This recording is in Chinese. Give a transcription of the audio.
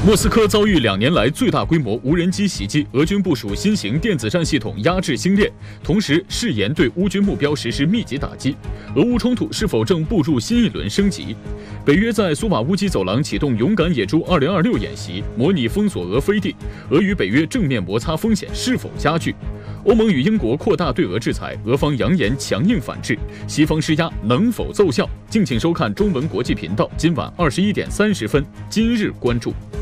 莫斯科遭遇2年来最大规模无人机袭击，俄军部署新型电子战系统压制星链，同时誓言对乌军目标实施密集打击。俄乌冲突是否正步入新一轮升级？北约在苏瓦乌基走廊启动勇敢野猪2026演习，模拟封锁俄飞地。俄与北约正面摩擦风险是否加剧？欧盟与英国扩大对俄制裁，俄方扬言强硬反制，西方施压能否奏效？敬请收看中文国际频道今晚21点30分，今日关注。